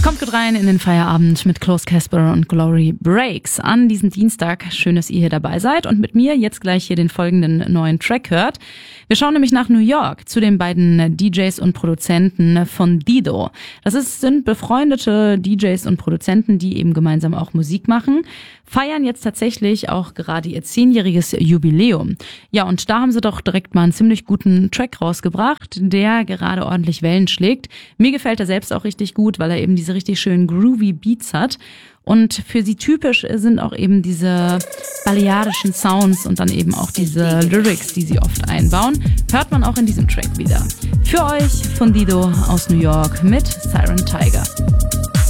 Kommt gut rein in den Feierabend mit Klaus Casper und Glory Breaks an diesem Dienstag. Schön, dass ihr hier dabei seid und mit mir jetzt gleich hier den folgenden neuen Track hört. Wir schauen nämlich nach New York zu den beiden DJs und Produzenten von Dido. Sind befreundete DJs und Produzenten, die eben gemeinsam auch Musik machen, feiern jetzt tatsächlich auch gerade ihr 10-jähriges Jubiläum. Ja, und da haben sie doch direkt mal einen ziemlich guten Track rausgebracht, der gerade ordentlich Wellen schlägt. Mir gefällt er selbst auch richtig gut, weil er eben diese richtig schönen groovy Beats hat. Und für sie typisch sind auch eben diese balearischen Sounds und dann eben auch diese Lyrics, die sie oft einbauen. Hört man auch in diesem Track wieder. Für euch von Dido aus New York mit Siren Tiger.